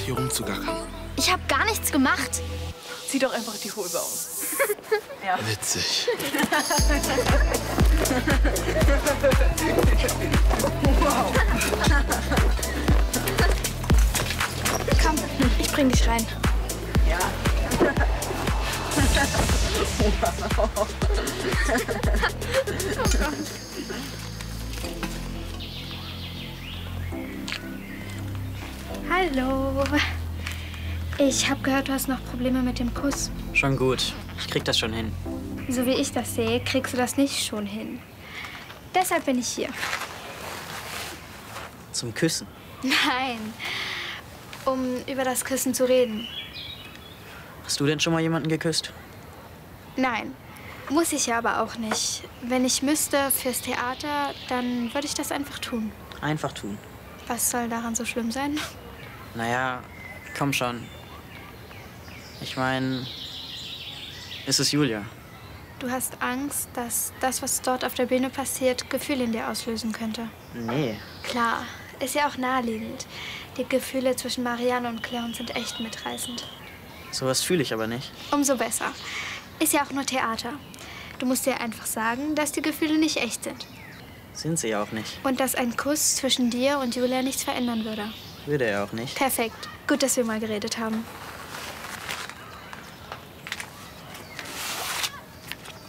hier rumzugackern. Ich habe gar nichts gemacht. Zieh doch einfach die Hose aus. Ja. Witzig. Wow. Komm, ich bring dich rein. Ja. Wow. Oh Gott. Hallo. Ich habe gehört, du hast noch Probleme mit dem Kuss. Schon gut. Ich krieg das schon hin. So wie ich das sehe, kriegst du das nicht schon hin. Deshalb bin ich hier. Zum Küssen? Nein, um über das Küssen zu reden. Hast du denn schon mal jemanden geküsst? Nein, muss ich ja aber auch nicht. Wenn ich müsste fürs Theater, dann würde ich das einfach tun. Einfach tun. Was soll daran so schlimm sein? Naja, komm schon. Ich meine, es ist Julia. Du hast Angst, dass das, was dort auf der Bühne passiert, Gefühle in dir auslösen könnte. Nee. Klar, ist ja auch naheliegend. Die Gefühle zwischen Marianne und Clown sind echt mitreißend. Sowas fühle ich aber nicht. Umso besser. Ist ja auch nur Theater. Du musst dir einfach sagen, dass die Gefühle nicht echt sind. Sind sie ja auch nicht. Und dass ein Kuss zwischen dir und Julia nichts verändern würde. Würde er auch nicht. Perfekt. Gut, dass wir mal geredet haben.